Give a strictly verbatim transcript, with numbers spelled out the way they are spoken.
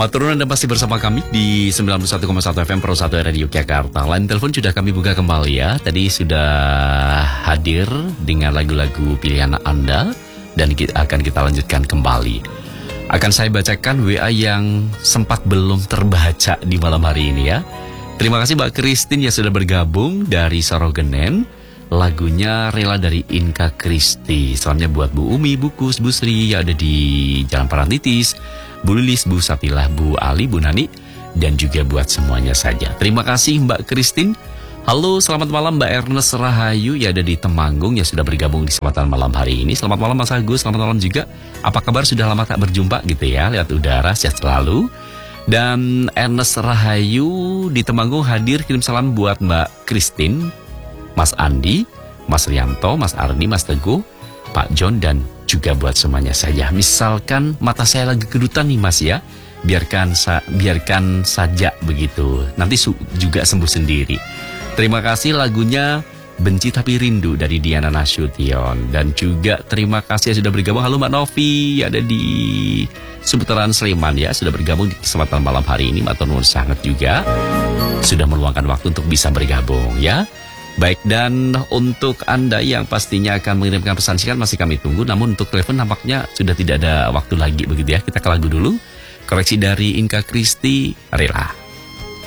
Matur nuwun, Anda masih bersama kami di sembilan puluh satu koma satu F M Pro satu Radio Yogyakarta. Line telepon sudah kami buka kembali ya. Tadi sudah hadir dengan lagu-lagu pilihan Anda dan kita akan kita lanjutkan kembali. Akan saya bacakan W A yang sempat belum terbaca di malam hari ini ya. Terima kasih Mbak Christine yang sudah bergabung dari Sorogenen. Lagunya Rela dari Inka Kristi. Salamnya buat Bu Umi, Bu Kus, Bu Sri yang ada di Jalan Parantitis, Bu Lilis, Bu Satilah, Bu Ali, Bu Nani, dan juga buat semuanya saja. Terima kasih Mbak Christine. Halo, selamat malam Mbak Ernest Rahayu yang ada di Temanggung yang sudah bergabung di kesempatan malam hari ini. Selamat malam Mas Agus, selamat malam juga. Apa kabar, sudah lama tak berjumpa gitu ya, lihat udara, sehat selalu. Dan Ernest Rahayu di Temanggung hadir kirim salam buat Mbak Christine, Mas Andi, Mas Rianto, Mas Arni, Mas Teguh, Pak John, dan juga buat semuanya saja. Misalkan mata saya lagi kedutan nih Mas ya, biarkan sa biarkan saja begitu. Nanti juga sembuh sendiri. Terima kasih lagunya Benci Tapi Rindu dari Diana Nasution. Dan juga terima kasih yang sudah bergabung. Halo Mbak Novi, ada di seputaran Sleman ya, sudah bergabung di kesempatan malam hari ini. Matur nuwun sangat juga sudah meluangkan waktu untuk bisa bergabung ya. Baik, dan untuk Anda yang pastinya akan mengirimkan pesan singkat masih kami tunggu. Namun untuk telepon nampaknya sudah tidak ada waktu lagi begitu ya. Kita ke lagu dulu. Koreksi dari Inka Kristi, Rela.